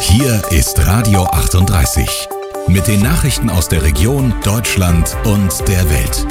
Hier ist Radio 38 mit den Nachrichten aus der Region, Deutschland und der Welt.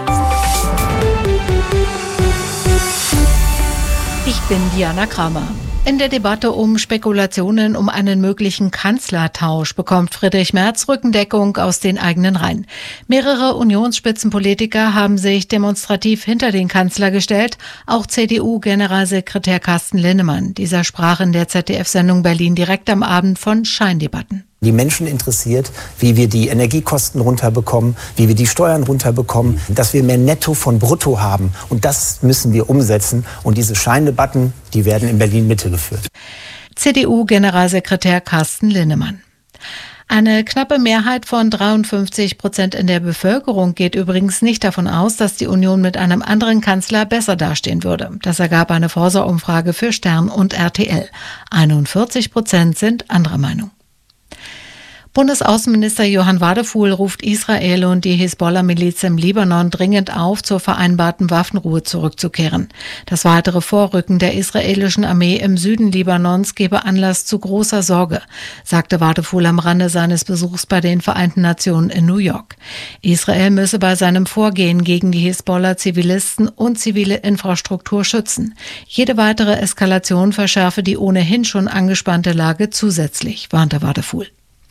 Ich bin Diana Kramer. In der Debatte um Spekulationen um einen möglichen Kanzlertausch bekommt Friedrich Merz Rückendeckung aus den eigenen Reihen. Mehrere Unionsspitzenpolitiker haben sich demonstrativ hinter den Kanzler gestellt, auch CDU-Generalsekretär Carsten Linnemann. Dieser sprach in der ZDF-Sendung Berlin direkt am Abend von Scheindebatten. Die Menschen interessiert, wie wir die Energiekosten runterbekommen, wie wir die Steuern runterbekommen, dass wir mehr Netto von Brutto haben. Und das müssen wir umsetzen. Und diese Scheindebatten, die werden in Berlin-Mitte geführt. CDU-Generalsekretär Carsten Linnemann. Eine knappe Mehrheit von 53% in der Bevölkerung geht übrigens nicht davon aus, dass die Union mit einem anderen Kanzler besser dastehen würde. Das ergab eine Forsa-Umfrage für Stern und RTL. 41% sind anderer Meinung. Bundesaußenminister Johann Wadefuhl ruft Israel und die Hisbollah-Miliz im Libanon dringend auf, zur vereinbarten Waffenruhe zurückzukehren. Das weitere Vorrücken der israelischen Armee im Süden Libanons gebe Anlass zu großer Sorge, sagte Wadefuhl am Rande seines Besuchs bei den Vereinten Nationen in New York. Israel müsse bei seinem Vorgehen gegen die Hisbollah Zivilisten und zivile Infrastruktur schützen. Jede weitere Eskalation verschärfe die ohnehin schon angespannte Lage zusätzlich, warnte Wadefuhl.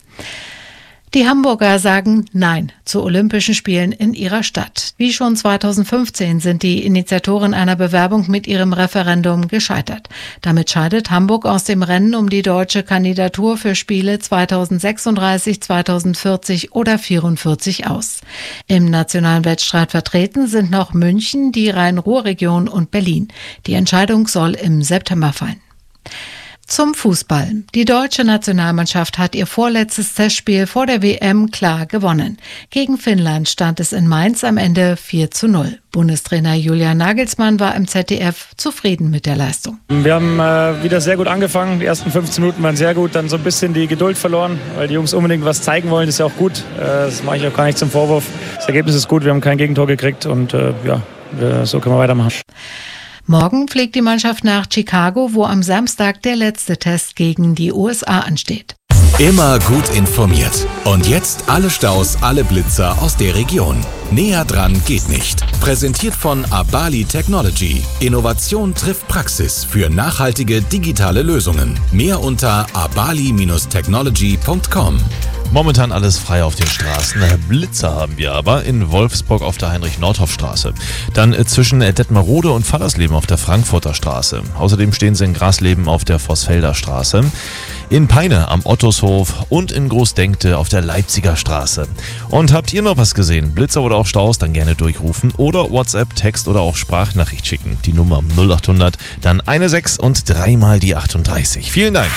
Die Hamburger sagen Nein zu Olympischen Spielen in ihrer Stadt. Wie schon 2015 sind die Initiatoren einer Bewerbung mit ihrem Referendum gescheitert. Damit scheidet Hamburg aus dem Rennen um die deutsche Kandidatur für Spiele 2036, 2040 oder 2044 aus. Im nationalen Wettstreit vertreten sind noch München, die Rhein-Ruhr-Region und Berlin. Die Entscheidung soll im September fallen. Zum Fußball. Die deutsche Nationalmannschaft hat ihr vorletztes Testspiel vor der WM klar gewonnen. Gegen Finnland stand es in Mainz am Ende 4:0. Bundestrainer Julian Nagelsmann war im ZDF zufrieden mit der Leistung. Wir haben wieder sehr gut angefangen. Die ersten 15 Minuten waren sehr gut, dann so ein bisschen die Geduld verloren, weil die Jungs unbedingt was zeigen wollen. Das ist ja auch gut. Das mache ich auch gar nicht zum Vorwurf. Das Ergebnis ist gut, wir haben kein Gegentor gekriegt und so können wir weitermachen. Morgen fliegt die Mannschaft nach Chicago, wo am Samstag der letzte Test gegen die USA ansteht. Immer gut informiert. Und jetzt alle Staus, alle Blitzer aus der Region. Näher dran geht nicht. Präsentiert von Abali Technology. Innovation trifft Praxis für nachhaltige digitale Lösungen. Mehr unter abali-technology.com. Momentan alles frei auf den Straßen. Blitzer haben wir aber in Wolfsburg auf der Heinrich-Nordhoff-Straße. Dann zwischen Detmerode und Fallersleben auf der Frankfurter Straße. Außerdem stehen sie in Grasleben auf der Vossfelder Straße. In Peine am Ottoshof und in Großdenkte auf der Leipziger Straße. Und habt ihr noch was gesehen? Blitzer oder auch Staus? Dann gerne durchrufen oder WhatsApp, Text oder auch Sprachnachricht schicken. Die Nummer 0800, dann 16 und 3 mal die 38. Vielen Dank.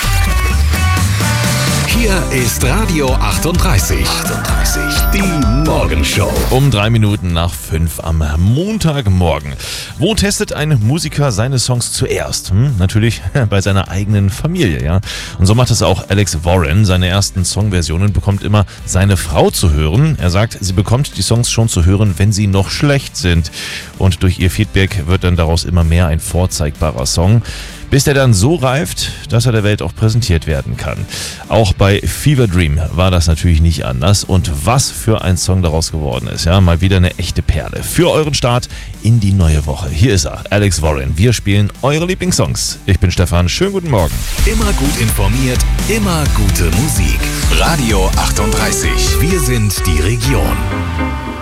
Hier ist Radio 38. Die Morgenshow. Um 3 Minuten nach 5 am Montagmorgen. Wo testet ein Musiker seine Songs zuerst? Natürlich bei seiner eigenen Familie, ja. Und so macht es auch Alex Warren. Seine ersten Songversionen bekommt immer seine Frau zu hören. Er sagt, sie bekommt die Songs schon zu hören, wenn sie noch schlecht sind. Und durch ihr Feedback wird dann daraus immer mehr ein vorzeigbarer Song, bis der dann so reift, dass er der Welt auch präsentiert werden kann. Auch bei Fever Dream war das natürlich nicht anders. Und was für ein Song daraus geworden ist. Ja, mal wieder eine echte Perle für euren Start in die neue Woche. Hier ist er, Alex Warren. Wir spielen eure Lieblingssongs. Ich bin Stefan. Schönen guten Morgen. Immer gut informiert, immer gute Musik. Radio 38. Wir sind die Region.